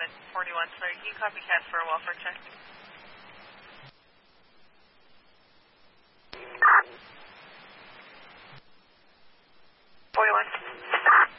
41. Sorry, can you copycat for a welfare check?